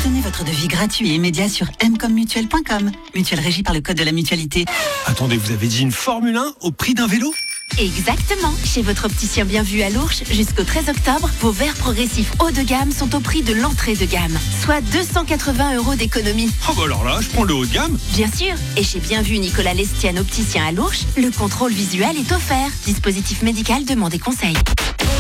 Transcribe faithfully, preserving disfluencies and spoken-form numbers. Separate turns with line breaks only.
Obtenez votre devis gratuit et immédiat sur m com mutuelle point com. Mutuelle régie par le code de la mutualité.
Attendez, vous avez dit une Formule un au prix d'un vélo ?
Exactement. Chez votre opticien bien vu à l'Ourcq, jusqu'au treize octobre, vos verres progressifs haut de gamme sont au prix de l'entrée de gamme, soit deux cent quatre-vingts euros d'économie.
Oh bah alors là, je prends le haut de gamme.
Bien sûr. Et chez bien vu Nicolas Lestienne, opticien à l'Ourcq, le contrôle visuel est offert. Dispositif médical, demandez conseil.